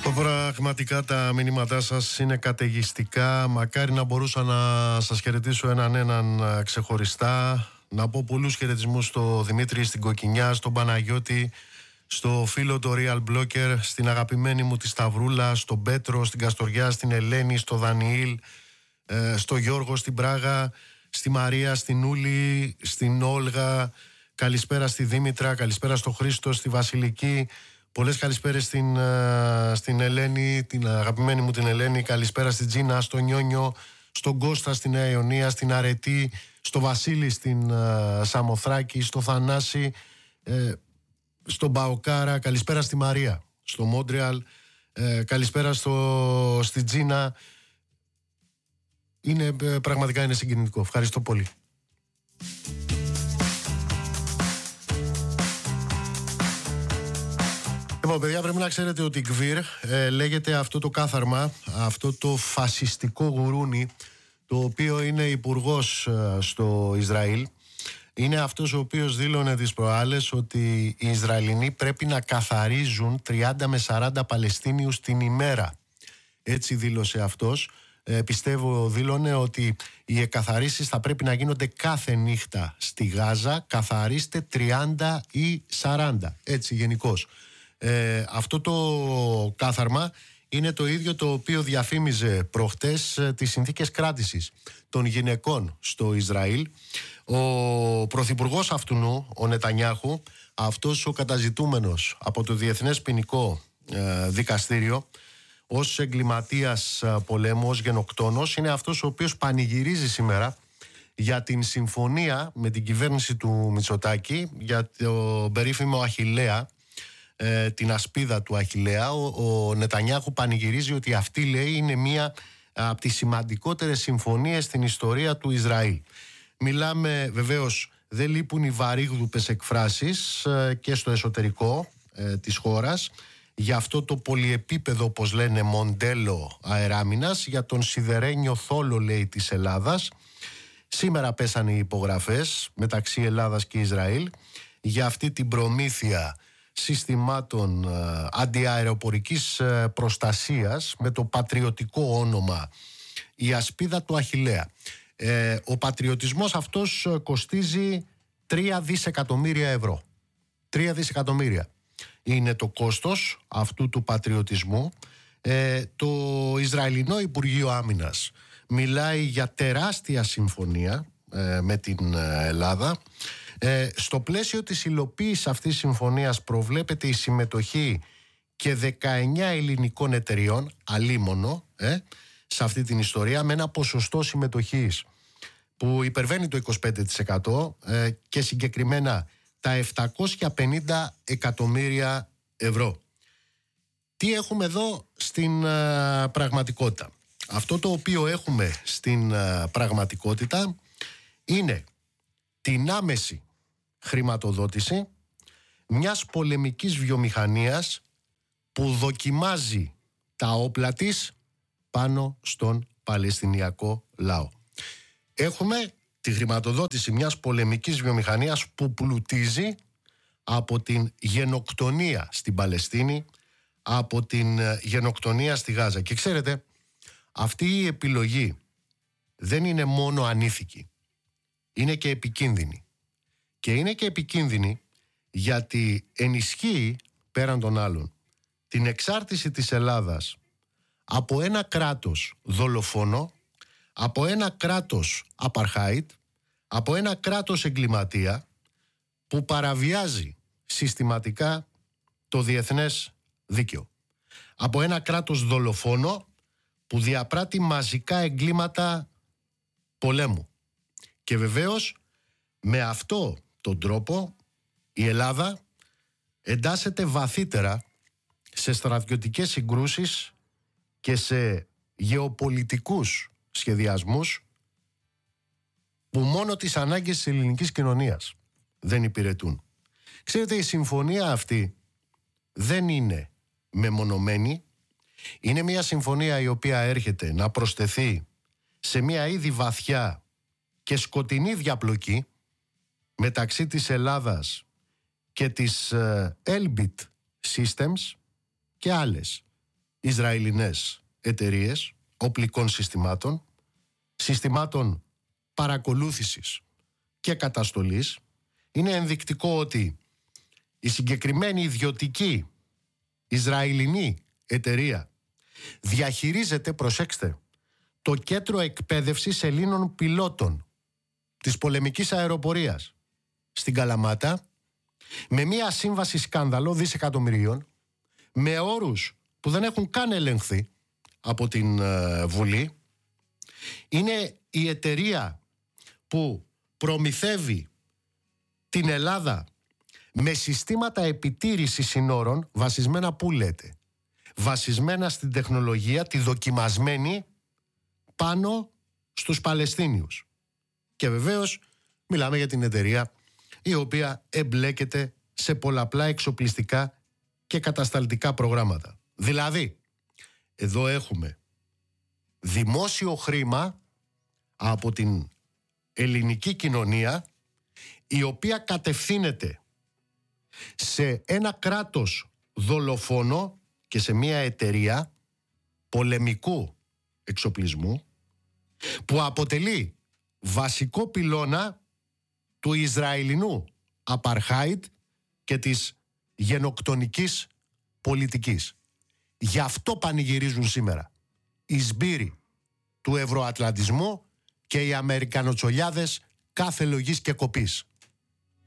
Πραγματικά τα μηνύματά σας είναι καταιγιστικά. Μακάρι να μπορούσα να σας χαιρετήσω έναν ξεχωριστά. Να πω πολλούς χαιρετισμούς στο Δημήτρη, στην Κοκκινιά, στον Παναγιώτη, στο φίλο το Real Blocker, στην αγαπημένη μου τη Σταυρούλα, στον Πέτρο, στην Καστοριά, στην Ελένη, στο Δανιήλ, στο Γιώργο, στην Πράγα, στη Μαρία, στην Ούλη, στην Όλγα. Καλησπέρα στη Δήμητρα, καλησπέρα στο Χρήστο, στη Βασιλική. Πολλές καλησπέρες στην Ελένη, την αγαπημένη μου την Ελένη. Καλησπέρα στην Τζίνα, στο Νιόνιο, στον Κώστα στη Νέα Ιωνία, στην Αρετή, στο Βασίλη στην Σαμοθράκη, στο Θανάση, στον Παοκάρα. Καλησπέρα στη Μαρία, στο Μόντρεαλ. Καλησπέρα στην Τζίνα. Πραγματικά είναι συγκινητικό. Ευχαριστώ πολύ. Λοιπόν, παιδιά, πρέπει να ξέρετε ότι ΚΒΙΡ λέγεται αυτό το κάθαρμα, αυτό το φασιστικό γουρούνι, το οποίο είναι υπουργός στο Ισραήλ. Είναι αυτός ο οποίος δήλωνε τις προάλλες ότι οι Ισραηλινοί πρέπει να καθαρίζουν 30 με 40 Παλαιστίνιους την ημέρα. Έτσι δήλωσε αυτός. Πιστεύω δήλωνε ότι οι εκαθαρίσεις θα πρέπει να γίνονται κάθε νύχτα στη Γάζα. Καθαρίστε 30 ή 40, έτσι γενικώς. Αυτό το κάθαρμα είναι το ίδιο το οποίο διαφήμιζε προχτές τις συνθήκες κράτησης των γυναικών στο Ισραήλ. Ο πρωθυπουργός αυτού, ο Νετανιάχου, αυτός ο καταζητούμενος από το Διεθνές Ποινικό Δικαστήριο ως εγκληματίας πολέμου, ως γενοκτόνος, είναι αυτός ο οποίος πανηγυρίζει σήμερα για την συμφωνία με την κυβέρνηση του Μητσοτάκη για το περίφημο Αχιλλέα, την ασπίδα του Αχιλλέα. Ο Νετανιάχου πανηγυρίζει ότι αυτή, λέει, είναι μία από τις σημαντικότερες συμφωνίες στην ιστορία του Ισραήλ. Μιλάμε, βεβαίως, δεν λείπουν οι βαρύγδουπες εκφράσεις και στο εσωτερικό της χώρας για αυτό το πολυεπίπεδο, όπως λένε, μοντέλο αεράμινας, για τον σιδερένιο θόλο, λέει, της Ελλάδας. Σήμερα πέσανε οι υπογραφές μεταξύ Ελλάδας και Ισραήλ για αυτή την προμήθεια συστημάτων αντιαεροπορικής προστασίας με το πατριωτικό όνομα η ασπίδα του Αχιλλέα. Ο πατριωτισμός αυτός κοστίζει 3 δισεκατομμύρια ευρώ. 3 δισεκατομμύρια είναι το κόστος αυτού του πατριωτισμού. Το Ισραηλινό Υπουργείο Άμυνας μιλάει για τεράστια συμφωνία με την Ελλάδα. Στο πλαίσιο της υλοποίησης αυτής της συμφωνίας προβλέπεται η συμμετοχή και 19 ελληνικών εταιριών, αλίμονο, σε αυτή την ιστορία, με ένα ποσοστό συμμετοχής που υπερβαίνει το 25% και συγκεκριμένα τα 750 εκατομμύρια ευρώ. Τι έχουμε εδώ στην πραγματικότητα? Αυτό το οποίο έχουμε στην πραγματικότητα είναι την άμεση χρηματοδότηση μιας πολεμικής βιομηχανίας που δοκιμάζει τα όπλα της πάνω στον Παλαιστινιακό λαό. Έχουμε τη χρηματοδότηση μιας πολεμικής βιομηχανίας που πλουτίζει από την γενοκτονία στην Παλαιστίνη, από την γενοκτονία στη Γάζα. Και ξέρετε, αυτή η επιλογή δεν είναι μόνο ανήθικη, είναι και επικίνδυνη. Και είναι και επικίνδυνη γιατί ενισχύει, πέραν των άλλων, την εξάρτηση της Ελλάδας από ένα κράτος δολοφόνο, από ένα κράτος απαρχάιτ, από ένα κράτος εγκληματία που παραβιάζει συστηματικά το διεθνές δίκαιο. Από ένα κράτος δολοφόνο που διαπράττει μαζικά εγκλήματα πολέμου. Και βεβαίως με αυτό τον τρόπο η Ελλάδα εντάσσεται βαθύτερα σε στρατιωτικές συγκρούσεις και σε γεωπολιτικούς σχεδιασμούς που μόνο τις ανάγκες της ελληνικής κοινωνίας δεν υπηρετούν. Ξέρετε, η συμφωνία αυτή δεν είναι μεμονωμένη. Είναι μια συμφωνία η οποία έρχεται να προσθεθεί σε μια ήδη βαθιά και σκοτεινή διαπλοκή μεταξύ της Ελλάδας και της Elbit Systems και άλλες Ισραηλινές εταιρείες οπλικών συστημάτων, συστημάτων παρακολούθησης και καταστολής. Είναι ενδεικτικό ότι η συγκεκριμένη ιδιωτική Ισραηλινή εταιρεία διαχειρίζεται, προσέξτε, το κέντρο εκπαίδευσης Ελλήνων πιλότων της πολεμικής αεροπορίας στην Καλαμάτα, με μια σύμβαση σκάνδαλο δισεκατομμυρίων, με όρους που δεν έχουν καν ελεγχθεί από την Βουλή. Είναι η εταιρεία που προμηθεύει την Ελλάδα με συστήματα επιτήρησης συνόρων, βασισμένα που λέτε, βασισμένα στην τεχνολογία, τη δοκιμασμένη πάνω στους Παλαιστίνιους. Και βεβαίως μιλάμε για την εταιρεία η οποία εμπλέκεται σε πολλαπλά εξοπλιστικά και κατασταλτικά προγράμματα. Δηλαδή, εδώ έχουμε δημόσιο χρήμα από την ελληνική κοινωνία, η οποία κατευθύνεται σε ένα κράτος δολοφόνο και σε μια εταιρεία πολεμικού εξοπλισμού, που αποτελεί βασικό πυλώνα του Ισραηλινού Απαρχάιντ και της γενοκτονικής πολιτικής. Γι' αυτό πανηγυρίζουν σήμερα οι σμπύροι του ευρωατλαντισμού και οι αμερικανοτσολιάδες κάθε λογής και κοπής.